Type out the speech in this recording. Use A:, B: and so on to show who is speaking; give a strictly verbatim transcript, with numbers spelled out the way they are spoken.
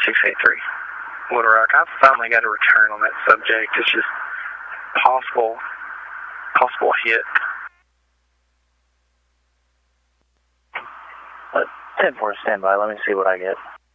A: six eight three. Little Rock. I've finally got a return on that subject. It's just possible, possible hit.
B: ten four, stand by. Let me see what I get.